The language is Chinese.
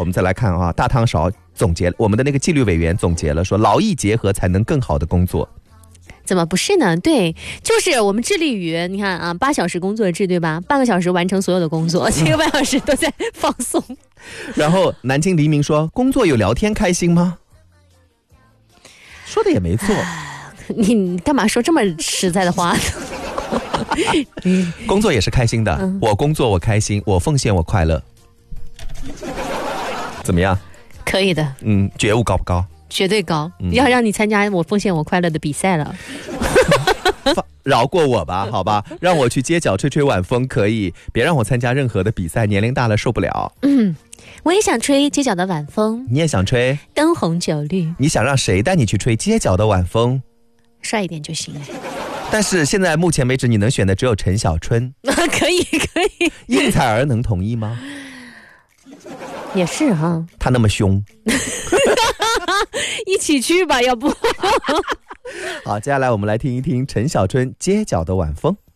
我们再来看啊，大汤勺总结，我们的那个纪律委员总结了说，劳逸结合才能更好的工作。 怎么不是呢？对，就是我们致力于，你看啊，8小时工作制，对吧？半个小时完成所有的工作，这个半小时都在放松。 然后南京黎明说，工作有聊天开心吗？说的也没错。 你干嘛说这么实在的话？ 工作也是开心的，我工作我开心，我奉献我快乐。怎么样？ 可以的。 觉悟高不高？ 绝对高，要让你参加我奉献我快乐的比赛了。 饶过我吧，好吧，让我去街角吹吹晚风可以，别让我参加任何的比赛，年龄大了受不了。 我也想吹街角的晚风。 你也想吹？灯红酒绿。 你想让谁带你去吹街角的晚风？ 帅一点就行了。 但是现在目前为止你能选的只有陈小春。 可以。 应采儿能同意吗？ 也是哈。 他那么凶。 一起去吧，要不。 好，接下来我们来听一听陈小春街角的晚风。